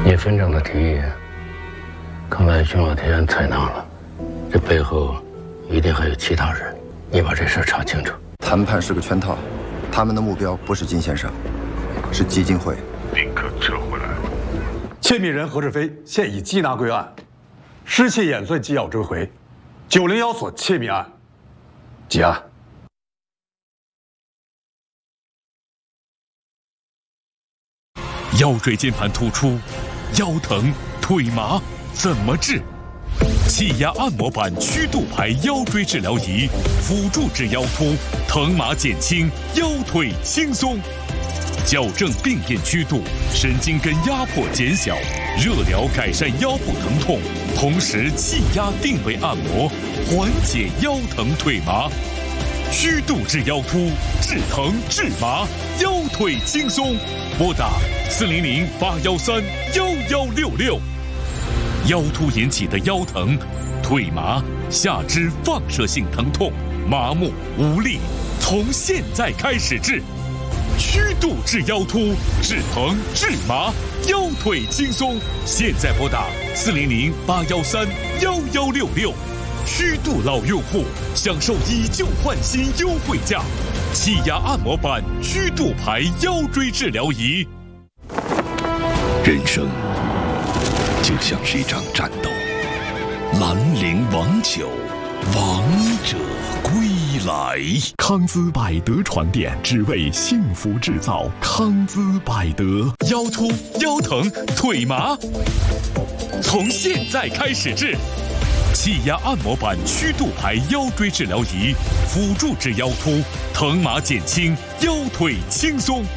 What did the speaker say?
叶分长的提议，看来君老天采纳了，这背后一定还有其他人。你把这事查清楚。 谈判是个圈套，他们的目标不是金先生，是基金会。 立刻撤回来。 窃密人何志飞现已缉拿归案，失窃演算纪要追回，901所窃密案结案。 腰椎间盘突出，腰疼腿麻怎么治？气压按摩板曲度排腰椎治疗仪，辅助治腰突，疼麻减轻，腰腿轻松。矫正病变曲度，神经根压迫减小，热疗改善腰部疼痛，同时气压定位按摩，缓解腰疼腿麻。曲度治腰突，治疼治麻，腰腿轻松。拨打400-813-1166。腰突引起的腰疼、腿麻、下肢放射性疼痛、麻木无力，从现在开始治。曲度治腰突，治疼治麻，腰腿轻松。现在拨打400-813-1166。曲度老用户享受以旧换新优惠价，气压按摩板曲度排腰椎治疗仪。 人生就像是一场战斗，兰陵王酒，王者归来。 康姿百德床垫，只为幸福制造。康姿百德， 腰突、腰疼、腿麻，从现在开始治。气压按摩板曲度排腰椎治疗仪，辅助治腰突，疼麻减轻，腰腿轻松。